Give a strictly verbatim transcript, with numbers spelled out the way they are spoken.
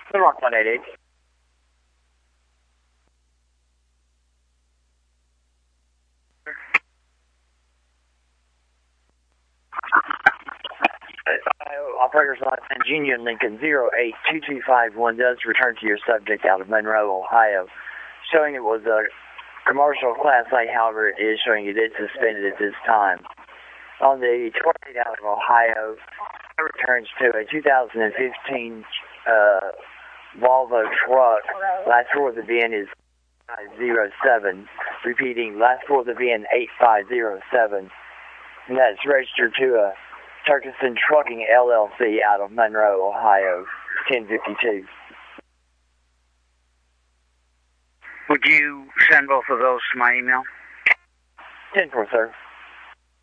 The Rock one eighty-eight. Operators Lot and Union Lincoln zero eight two two five one does return to your subject out of Monroe, Ohio, showing it was a commercial class A, however, it is showing it is suspended at this time. On the twenty-eight out of Ohio, it returns to a two thousand fifteen uh, Volvo truck. Last four of the V I N is five zero seven. Repeating, last four of the V I N eight five zero seven. And that's registered to a Turkeston Trucking L L C out of Monroe, Ohio, ten fifty-two. Would you send both of those to my email? ten four, sir.